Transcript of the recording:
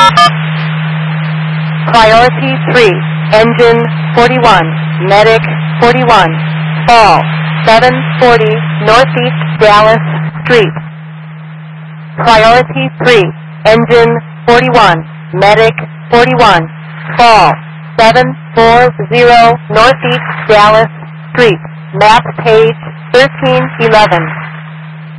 Priority 3, engine 41, medic 41, fall 740 Northeast Dallas Street. Priority 3, engine 41, medic 41, fall 740 Northeast Dallas Street. Map page 1311.